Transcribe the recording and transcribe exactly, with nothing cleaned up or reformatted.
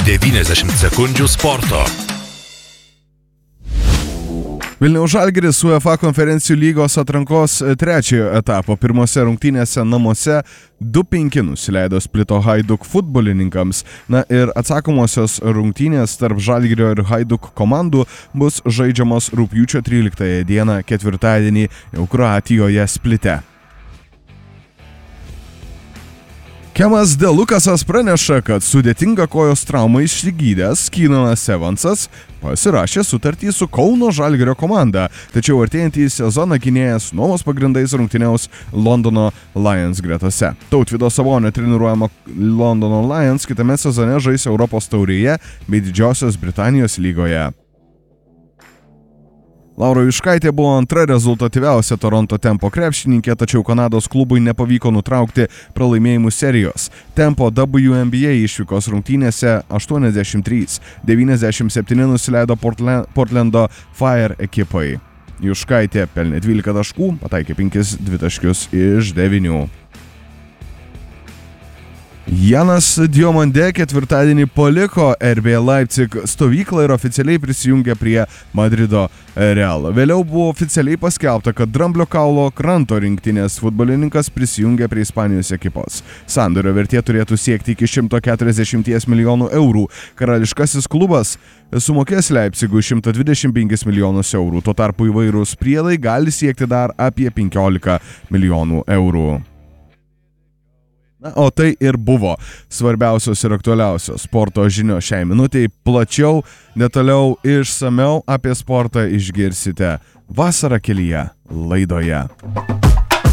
devyniasdešimt sekundžių sporto. Vilniaus Žalgiris UEFA konferencijų lygos atrankos trečiojo etapo pirmose rungtynėse namuose du penki nusileido Splito Hajduk futbolininkams. Na ir atsakomosios rungtynės tarp Žalgirio ir Hajduk komandų bus žaidžiamos rugpjūčio tryliktąją dieną ketvirtadienį jau Kroatijoje Splite. Kemas Delukasas praneša, kad sudėtingą kojos traumą išsigydęs Keenanas Evansas pasirašė sutartį su Kauno Žalgirio komanda, tačiau artėjantį sezoną gynėjas nuomos pagrindais rungtyniaus Londono Lions gretose. Tautvydo Sabonio treniruojama Londono Lions kitame sezone žais Europos taurėje bei Didžiosios Britanijos lygoje. Laura Juškaitė buvo antra rezultatyviausia Toronto Tempo krepšininkė, tačiau Kanados klubui nepavyko nutraukti pralaimėjimų serijos. Tempo W N B A išvykos rungtynėse aštuoniasdešimt trys devyniasdešimt septyni nusileido Portlando Fire ekipai. Juškaitė pelnė dvylika taškų, pataikė penkis dvitaškius iš devynių. Janas Diomande ketvirtadienį paliko R B Leipzig stovyklą ir oficialiai prisijungė prie Madrido Real. Vėliau buvo oficialiai paskelbta, kad Dramblio kaulo kranto rinktinės futbolininkas prisijungė prie Ispanijos ekipos. Sandorio vertė turėtų siekti iki šimto keturiasdešimt milijonų eurų. Karališkasis klubas sumokės Leipzigui šimtą dvidešimt penkis milijonus eurų. Tuo tarpu įvairūs priedai gali siekti dar apie penkiolika milijonų eurų. Na, o tai ir buvo svarbiausios ir aktualiausios sporto žinios šiai minutei. Plačiau, detaliau, išsamiau apie sportą išgirsite Vasara kelyje laidoje.